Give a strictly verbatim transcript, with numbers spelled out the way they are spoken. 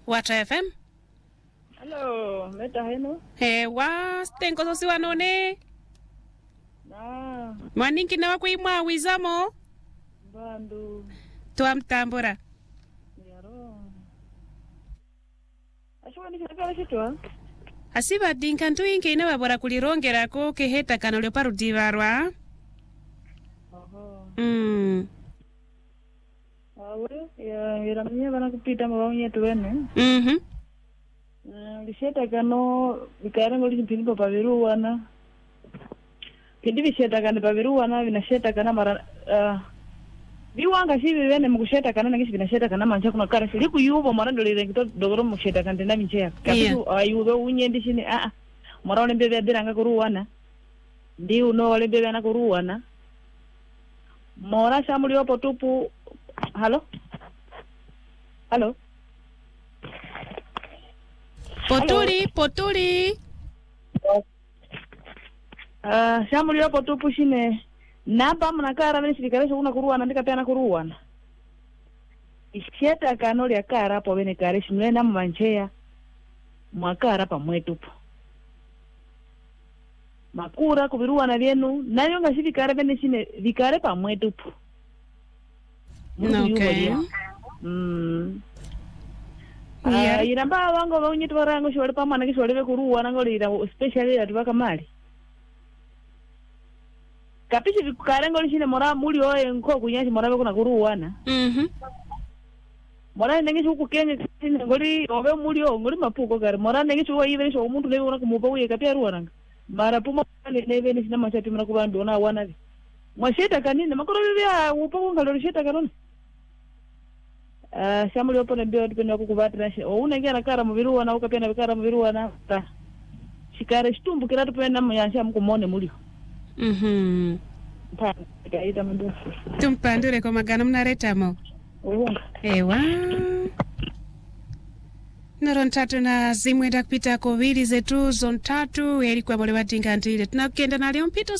Wata F M. Hello, meta heno. He wa stenko sosi wanone. Na. Mwaninki na wako imwa wizamo. Bandu. Tuwa mtambura. Yaro. Ashwa ni kaka shitwa. Asiba dinka ntuinke ina wabora kulirongera ko keheta kana leoparu divarwa. Oho. Mm. Awe ya yaramnya bana kupita mabawnya tuwene. Mhm. Mm, lisheta kano bikara ngoli mpini papa viruwana. Kindi bisheta kana paviruwana binasheta kana mara uh, biwanga shibi bene mukusheta kana nangishi binasheta kana manja kuna kara shili kuyubo mara ndolire ngito dogoro mukusheta kana ndina minchea. Kapitu ayubo unyendi shini a a. Mara ole mbebe adiranga kuruwana. Ndi uno ole mbebe ana kuruwana. Mora shamuli opo tupu. Halo? Halo? Poturi, Hello? poturi. Ah, uh, shamuli opo tupu shine. Napa mnakara mene shirikaresho una kuruwana ndika pia na kuruwana. Isheta kanoli ya kara hapo wene kareshi mwena mmanchea. Mwakara pa mwetupu. Makura kubiruwana vyenu. Nanyonga shivikare vene shine vikare pa mwetupu. Okay. Mm. Yeah. Uh, iramba wango waunyitu warango shwari pama na kishwari kuruwa nango lira especially atuwaka mali. Kapishi vikukarengo lishine mora muli oe nko kunyashi mora weko na kuruwa na. Mhm. Mora nengishi huku kenye kishine ngoli owe muli oe ngoli mapuko kare. Mora nengishi uwa hive nisho umuntu nebe una kumupa uye kapia ruwa nanga. Mara puma nebe nishina machati mna kubandi ona wana vi. Mwasheta kanine makoro vivya upo ngalo sheta kanone. Uh, shamuli opo nembeo dipende wako kubati na shi. O unengia na kara mubiruwa na uka pia na vikara mubiruwa na ta. Shikare shitumbu kira tupenda myansha mkumone mulio. Mhm. Pa, kaida mendo. Tumpandure kwa magana mnareta mo. Uhunga. Ewa. Noro ntatu na zimwenda kupita kovili zetu zontatu. Heri kwa mwale watinga antile. Tunakenda na leo mpito